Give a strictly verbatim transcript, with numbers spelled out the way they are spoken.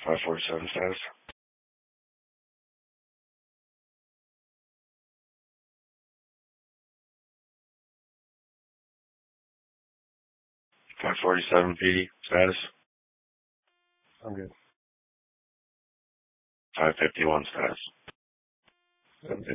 five forty-seven status. five forty-seven P D status. I'm good. five fifty-one status. seven